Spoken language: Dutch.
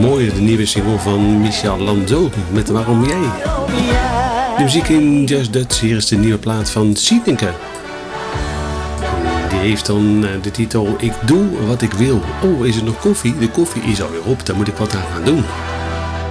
mooi, de nieuwe single van Michel Lando met Waarom Jij. De muziek in Just Dutch, hier is de nieuwe plaat van Sieteke. Die heeft dan de titel Ik doe wat ik wil. Oh, is er nog koffie? De koffie is alweer op, daar moet ik wat aan gaan doen.